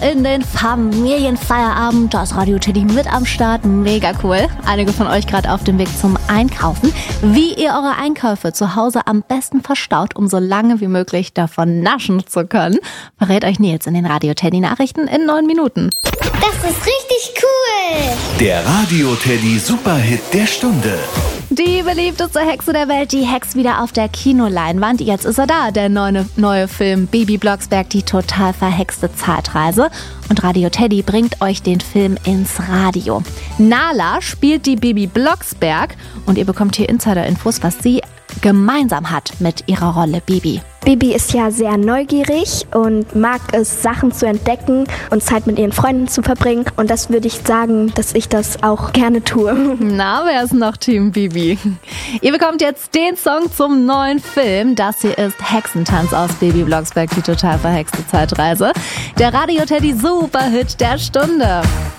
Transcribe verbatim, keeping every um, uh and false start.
in den Familienfeierabend. Da ist Radio Teddy mit am Start. Mega cool. Einige von euch gerade auf dem Weg zum Einkaufen. Wie ihr eure Einkäufe zu Hause am besten verstaut, um so lange wie möglich davon naschen zu können, verrät euch Nils in den Radio Teddy Nachrichten in neun Minuten. Das ist richtig cool. Der Radio Teddy Superhit der Stunde. Die beliebteste Hexe der Welt, die Hex wieder auf der Kinoleinwand. Jetzt ist er da, der neue, neue Film Bibi Blocksberg, die total verhexte Zeitreise. Und Radio Teddy bringt euch den Film ins Radio. Nala spielt die Bibi Blocksberg und ihr bekommt hier Insider-Infos, was sie gemeinsam hat mit ihrer Rolle Bibi. Bibi ist ja sehr neugierig und mag es, Sachen zu entdecken und Zeit mit ihren Freunden zu verbringen. Und das würde ich sagen, dass ich das auch gerne tue. Na, wer ist noch Team Bibi? Ihr bekommt jetzt den Song zum neuen Film. Das hier ist Hexentanz aus Bibi Blocksberg, die total verhexte Zeitreise. Der Radio Teddy Superhit der Stunde.